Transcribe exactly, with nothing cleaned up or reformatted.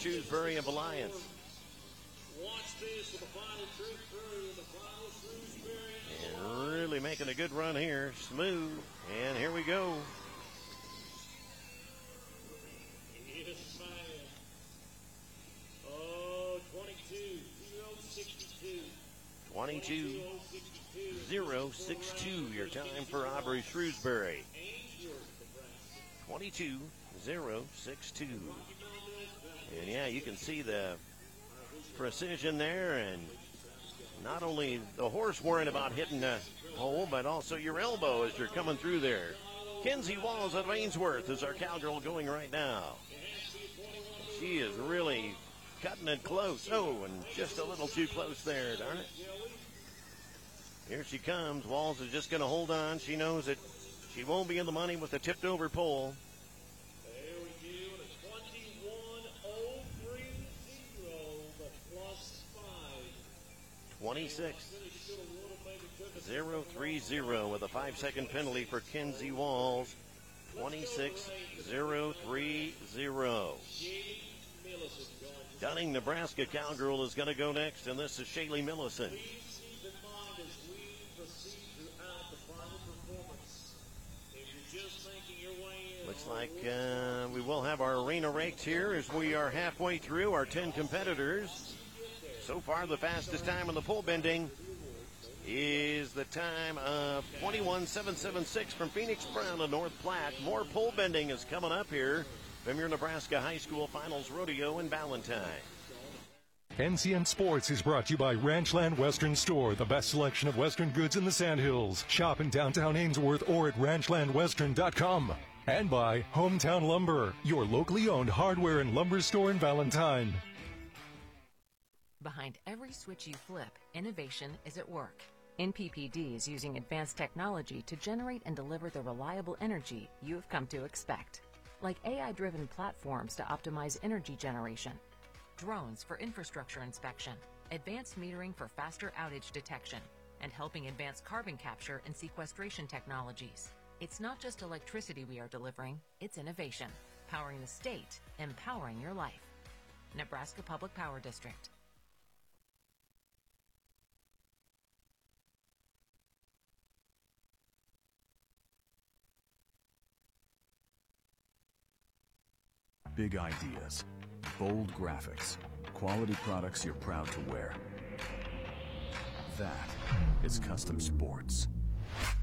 Shrewsbury of Alliance. Watch this with the final Shrewsbury and the final Shrewsbury. And really making a good run here. Smooth. And here we go. Yes, man. Oh, twenty-two zero sixty-two. twenty-two zero sixty-two, your time for Aubrey Shrewsbury. twenty-two zero sixty-two. And yeah, you can see the precision there, and not only the horse worrying about hitting the hole, but also your elbow as you're coming through there. Kenzie Walls of Ainsworth is our cowgirl going right now. She is really cutting it close. Oh, and just a little too close there, darn it. Here she comes. Walls is just going to hold on. She knows that she won't be in the money with the tipped over pole. There we go, the twenty-one oh thirty, the plus five. twenty-six zero thirty with a five-second penalty for Kenzie Walls. twenty-six zero thirty. Dunning, Nebraska cowgirl is going to go next, and this is Shaylee Millicent. Looks like uh, we will have our arena raked here as we are halfway through our ten competitors. So far, the fastest time in the pole bending is the time of twenty-one seven seventy-six from Phoenix Brown to North Platte. More pole bending is coming up here from your Nebraska High School Finals Rodeo in Valentine. N C N Sports is brought to you by Ranchland Western Store, the best selection of Western goods in the Sandhills. Shop in downtown Ainsworth or at ranchland western dot com. And by Hometown Lumber, your locally owned hardware and lumber store in Valentine. Behind every switch you flip, innovation is at work. N P P D is using advanced technology to generate and deliver the reliable energy you've come to expect. Like A I-driven platforms to optimize energy generation, drones for infrastructure inspection, advanced metering for faster outage detection, and helping advance carbon capture and sequestration technologies. It's not just electricity we are delivering, it's innovation, powering the state, empowering your life. Nebraska Public Power District. Big ideas, bold graphics, quality products you're proud to wear. That is Custom Sports.